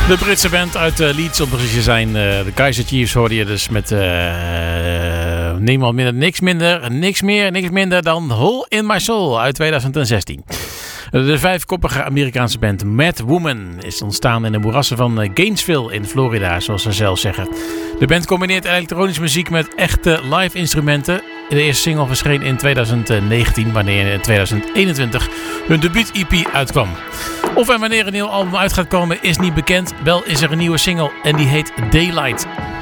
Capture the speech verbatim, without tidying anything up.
De Britse band uit uh, Leeds, om precies te zijn. Uh, de Kaiser Chiefs hoorde je dus met uh, niemand minder, niks minder, niks meer, niks minder dan Hole in My Soul uit tweeduizend zestien. De vijfkoppige Amerikaanse band Mad Woman is ontstaan in de moerassen van Gainesville in Florida, zoals ze zelf zeggen. De band combineert elektronische muziek met echte live instrumenten. De eerste single verscheen in tweeduizend negentien, wanneer in tweeduizend eenentwintig hun debuut-E P uitkwam. Of en wanneer een nieuw album uit gaat komen is niet bekend. Wel is er een nieuwe single en die heet Daylight.